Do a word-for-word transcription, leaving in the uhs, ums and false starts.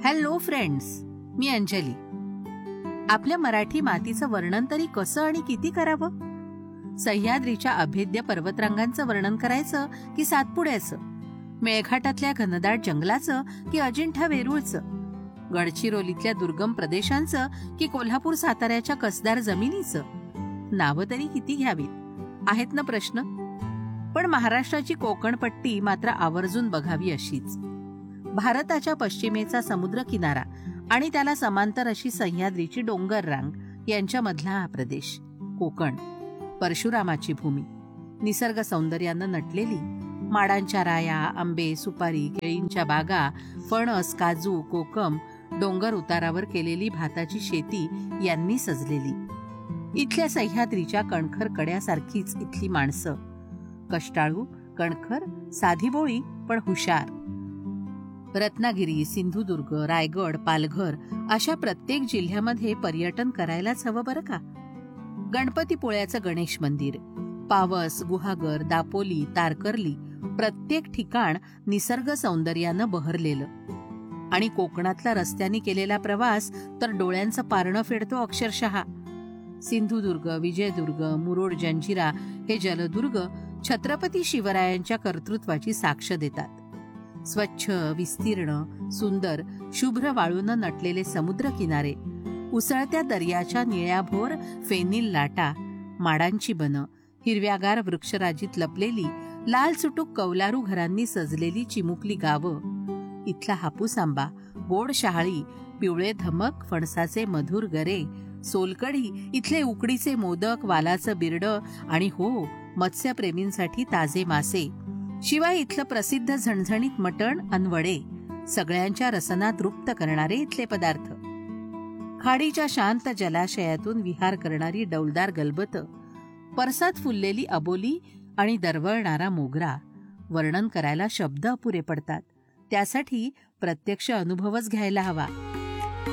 Hello friends, मी अंजली. आपल्या मराठी मातीचं वर्णन तरी कसं आणि किती करावं? सह्याद्रीच्या अभेद्य पर्वतरांगांचं वर्णन करायचं की सातपुड्याचं, मेळघाटातल्या घनदाट जंगलाचं की अजिंठा वेरूळचं, गडचिरोलीतल्या दुर्गम प्रदेशांचं की कोल्हापूर साताऱ्याच्या कसदार जमिनीचं? नावं तरी किती घ्यावीत, आहेत ना प्रश्न. पण महाराष्ट्राची कोकणपट्टी मात्र आवर्जून बघावी अशीच. भारताच्या पश्चिमेचा समुद्र किनारा आणि त्याला समांतर अशी सह्याद्रीची डोंगर रांग यांच्यामधला हा प्रदेश कोकण, परशुरामाची भूमी, निसर्ग सौंदर्यानं नटलेली, माडांच्या राया, आंबे, सुपारी, केळींच्या बागा, फणस, काजू, कोकम, डोंगर उतारावर केलेली भाताची शेती यांनी सजलेली. इथल्या सह्याद्रीच्या कणखर कड्यासारखीच इथली माणसं, कष्टाळू, कणखर, साधीभोळी पण हुशार. रत्नागिरी, सिंधुदुर्ग, रायगड, पालघर अशा प्रत्येक जिल्ह्यामध्ये पर्यटन करायलाच हवं बरं का. गणपतीपुळ्याचं गणेश मंदिर, पावस, गुहागर, दापोली, तारकर्ली प्रत्येक ठिकाण निसर्ग सौंदर्यानं बहरलेलं. आणि कोकणातला रस्त्याने केलेला प्रवास तर डोळ्यांचं पारणं फेडतो अक्षरशः. सिंधुदुर्ग, विजयदुर्ग, मुरुड, जंजिरा हे जलदुर्ग छत्रपती शिवरायांच्या कर्तृत्वाची साक्ष देतात. स्वच्छ, विस्तीर्ण, सुंदर, शुभ्र वाळूनं नटलेले समुद्र किनारे, उसळत्या दर्याच्या निळ्याभोर फेनिल लाटा, माडांची बनं, हिरव्यागार वृक्षराजीत लपलेली लाल सुटूक कौलारू घरांनी सजलेली चिमुकली गावं, इथला हापूस आंबा, गोड शहाळी, पिवळे धमक फणसाचे मधुर गरे, सोलकढी, इथले उकडीचे मोदक, वालाचं बिरडं आणि हो, मत्स्यप्रेमींसाठी ताजे मासे, शिवाय इथलं प्रसिद्ध झणझणीत मटण अन वडे, सगळ्यांच्या रसना तृप्त करणारे इथले पदार्थ. खाडीच्या शांत जलाशयातून विहार करणारी डौलदार गलबत, परसात फुललेली अबोली आणि दरवळणारा मोगरा, वर्णन करायला शब्द अपुरे पडतात. त्यासाठी प्रत्यक्ष अनुभवच घ्यायला हवा.